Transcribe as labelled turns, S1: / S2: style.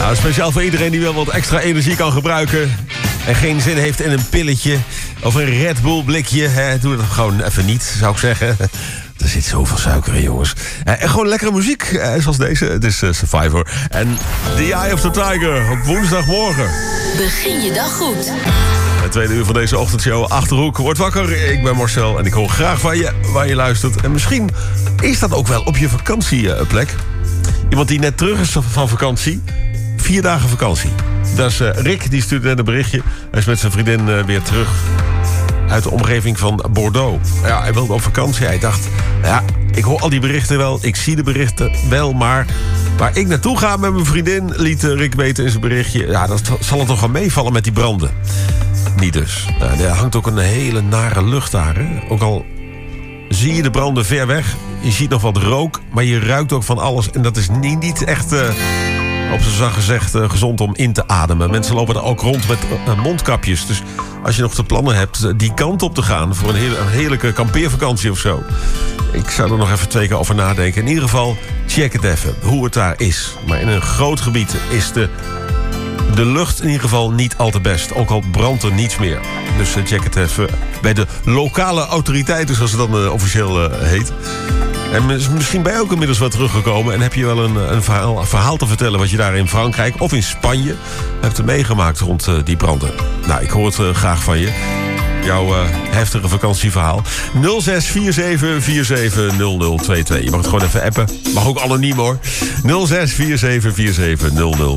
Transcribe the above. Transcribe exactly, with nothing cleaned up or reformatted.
S1: Nou, speciaal voor iedereen die wel wat extra energie kan gebruiken... en geen zin heeft in een pilletje of een Red Bull blikje. Hè, doe dat gewoon even niet, zou ik zeggen. Er zit zoveel suiker in, jongens. En gewoon lekkere muziek, zoals deze. Het is Survivor. En The Eye of the Tiger op woensdagmorgen.
S2: Begin je dag goed.
S1: Het tweede uur van deze ochtendshow Achterhoek. Word wakker, ik ben Marcel en ik hoor graag van je waar je luistert. En misschien is dat ook wel op je vakantieplek. Iemand die net terug is van vakantie. Vier dagen vakantie. Dat is uh, Rick, die stuurde net een berichtje. Hij is met zijn vriendin uh, weer terug uit de omgeving van Bordeaux. Ja, hij wilde op vakantie. Hij dacht, ja, ik hoor al die berichten wel. Ik zie de berichten wel, maar waar ik naartoe ga met mijn vriendin... liet uh, Rick weten in zijn berichtje... ja, dat zal het toch wel meevallen met die branden. Niet dus. Uh, er hangt ook een hele nare lucht daar. Hè? Ook al zie je de branden ver weg. Je ziet nog wat rook, maar je ruikt ook van alles. En dat is niet, niet echt... Uh, op z'n zacht gezegd uh, gezond om in te ademen. Mensen lopen er ook rond met uh, mondkapjes. Dus als je nog de plannen hebt uh, die kant op te gaan... voor een, hele, een heerlijke kampeervakantie of zo... ik zou er nog even twee keer over nadenken. In ieder geval, check het even, hoe het daar is. Maar in een groot gebied is de, de lucht in ieder geval niet al te best. Ook al brandt er niets meer. Dus uh, check het even bij de lokale autoriteiten... zoals het dan uh, officieel uh, heet. En misschien ben je ook inmiddels wat teruggekomen... en heb je wel een, een, verhaal, een verhaal te vertellen... wat je daar in Frankrijk of in Spanje hebt meegemaakt rond uh, die branden. Nou, ik hoor het uh, graag van je. Jouw uh, heftige vakantieverhaal. nul zes vier zeven vier zeven nul nul twee twee. Je mag het gewoon even appen. Mag ook anoniem hoor. nul zes vier zeven vier zeven nul nul